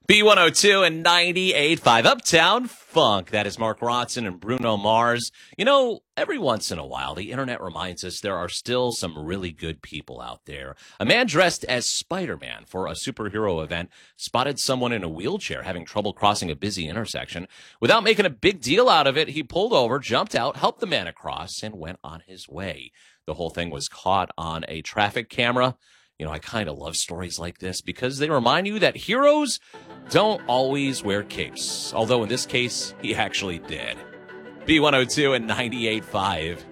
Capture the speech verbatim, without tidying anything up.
B one oh two and ninety-eight point five Uptown Funk. That is Mark Ronson and Bruno Mars. You know, every once in a while, the internet reminds us there are still some really good people out there. A man dressed as Spider-Man for a superhero event spotted someone in a wheelchair having trouble crossing a busy intersection. Without making a big deal out of it, he pulled over, jumped out, helped the man across, and went on his way. The whole thing was caught on a traffic camera. You know, I kind of love stories like this because they remind you that heroes don't always wear capes. Although in this case, he actually did. B one oh two and ninety-eight point five.